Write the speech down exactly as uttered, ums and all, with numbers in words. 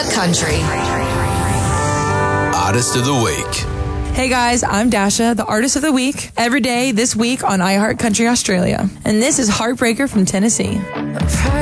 iHeart Country. Artist of the Week. Hey guys, I'm Dasha, the Artist of the Week, every day this week on iHeart Country Australia. And this is Heartbreaker from Tennessee.